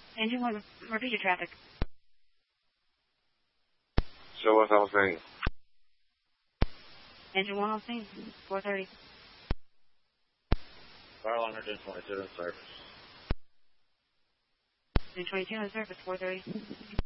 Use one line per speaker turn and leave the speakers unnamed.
Engine 1, repeat your traffic.
Show us on scene.
Engine 1 on scene, 430.
Fire alarm engine 22 in service.
Engine 22 in service, 430.